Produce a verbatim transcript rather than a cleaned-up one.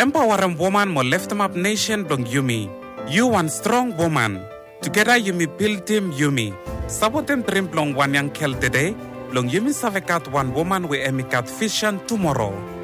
empowering woman mo lift them up nation blong Yumi. You one strong woman. Together Yumi build team Yumi. Saboten trim blong one young kel today. Blong Yumi savekat one woman we emikat vision tomorrow.